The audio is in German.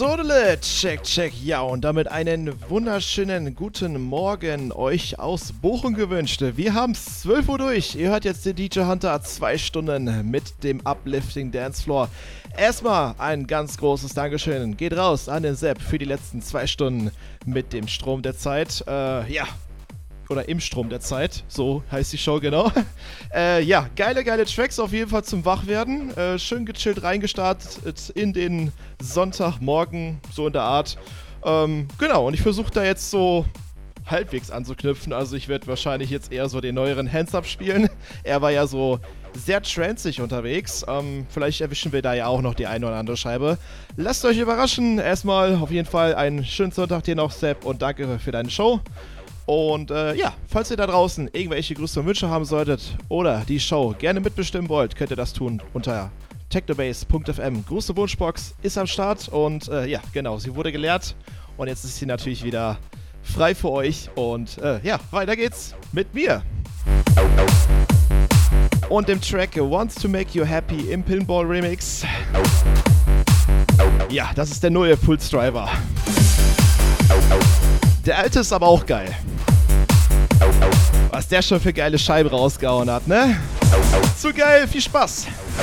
Sodele, check, ja, und damit einen wunderschönen guten Morgen euch aus Bochum gewünscht. Wir haben's 12 Uhr durch, ihr hört jetzt den DJ Hunter 2 Stunden mit dem Uplifting Dancefloor. Erstmal ein ganz großes Dankeschön, geht raus an den Sepp für die letzten 2 Stunden mit dem Strom der Zeit, oder im Strom der Zeit, so heißt die Show genau. Geile Tracks auf jeden Fall zum Wachwerden. Schön gechillt reingestartet in den Sonntagmorgen, so in der Art. Und ich versuche da jetzt so halbwegs anzuknüpfen. Also ich werde wahrscheinlich jetzt eher so den neueren Hands Up spielen. Er war ja so sehr transig unterwegs. Vielleicht erwischen wir da ja auch noch die eine oder andere Scheibe. Lasst euch überraschen. Erstmal auf jeden Fall einen schönen Sonntag dir noch, Sepp, und danke für deine Show. Und falls ihr da draußen irgendwelche Grüße und Wünsche haben solltet oder die Show gerne mitbestimmen wollt, könnt ihr das tun unter technobase.fm. Große Wunschbox ist am Start und sie wurde geleert und jetzt ist sie natürlich wieder frei für euch und weiter geht's mit mir. Und dem Track Wants to Make You Happy im Pinball Remix. Ja, das ist der neue Pulse Driver. Der alte ist aber auch geil. Was der schon für geile Scheiben rausgehauen hat, ne? Zu geil, viel Spaß!